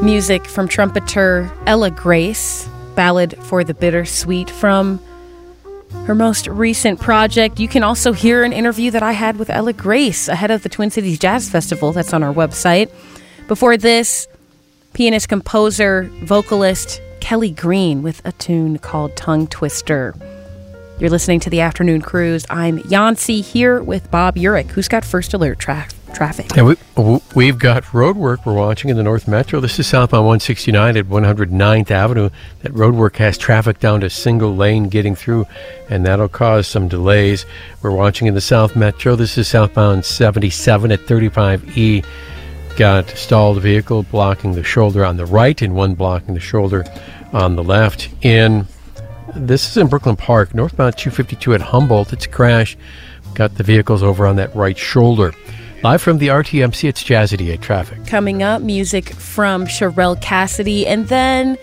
Music from trumpeter Ella Grace, Ballad for the Bittersweet from her most recent project. You can also hear an interview that I had with Ella Grace ahead of the Twin Cities Jazz Festival. That's on our website. Before this, pianist, composer, vocalist Kelly Green with a tune called Tongue Twister. You're listening to The Afternoon Cruise. I'm Yancy here with Bob Urich, who's got First Alert traffic. And we've got road work we're watching in the North Metro. This is southbound 169 at 109th Avenue. That road work has traffic down to single lane getting through, and that'll cause some delays. We're watching in the South Metro. This is southbound 77 at 35E. Got stalled vehicle blocking the shoulder on the right and one blocking the shoulder on the left. This is in Brooklyn Park, northbound 252 at Humboldt. It's a crash. Got the vehicles over on that right shoulder. Live from the RTMC, it's Jazz 88 traffic. Coming up, music from Sherelle Cassidy. And then,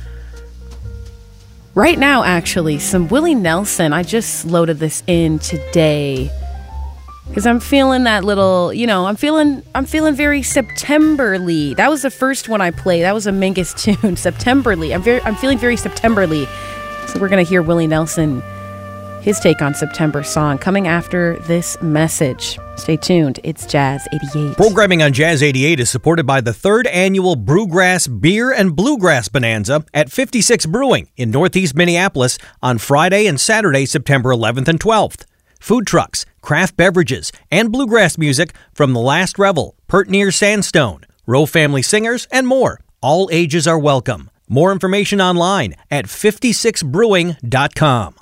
right now, actually, some Willie Nelson. I just loaded this in today because I'm feeling that little, I'm feeling very Septemberly. That was the first one I played. That was a Mingus tune, Septemberly. I'm feeling very Septemberly. So we're going to hear Willie Nelson, his take on September song, coming after this message. Stay tuned. It's Jazz 88. Programming on Jazz 88 is supported by the 3rd annual Brewgrass Beer and Bluegrass Bonanza at 56 Brewing in Northeast Minneapolis on Friday and Saturday, September 11th and 12th. Food trucks, craft beverages, and bluegrass music from The Last Revel, Pert Near Sandstone, Rowe Family Singers, and more. All ages are welcome. More information online at 56brewing.com.